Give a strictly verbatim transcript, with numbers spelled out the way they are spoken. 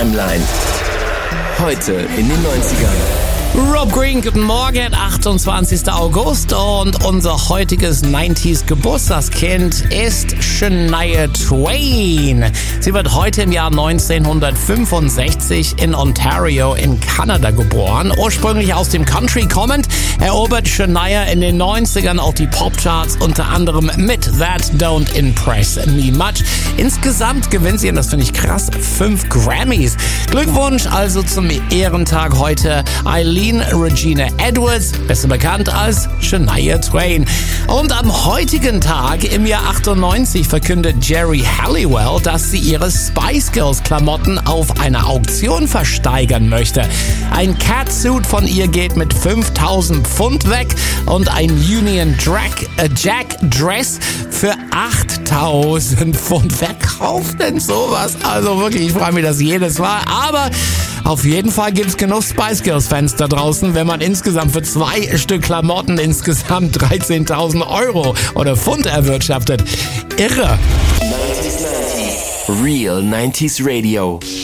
Timeline. Heute in den neunzigern. Rob Green, guten Morgen, achtundzwanzigster August und unser heutiges neunziger Geburtstagskind ist Shania Twain. Sie wird heute im Jahr neunzehnhundertfünfundsechzig in Ontario in Kanada geboren. Ursprünglich aus dem Country kommend, erobert Shania in den neunzigern auch die Popcharts, unter anderem mit That Don't Impress Me Much. Insgesamt gewinnt sie, und das finde ich krass, fünf Grammys. Glückwunsch also zum Ehrentag heute, Eileen Regina Edwards, besser bekannt als Shania Twain. Und am heutigen Tag im Jahr achtundneunzig verkündet Geri Halliwell, dass sie ihre Spice Girls Klamotten auf einer Auktion versteigern möchte. Ein Catsuit von ihr geht mit fünftausend Pfund weg und ein Union Jack, äh, Jack Dress für achttausend Pfund. Wer kauft denn sowas? Also wirklich, ich frage mich das jedes Mal. Aber auf jeden Fall gibt's genug Spice Girls Fans da draußen, wenn man insgesamt für zwei Stück Klamotten insgesamt dreizehntausend Euro oder Pfund erwirtschaftet. Irre. Real neunziger Radio.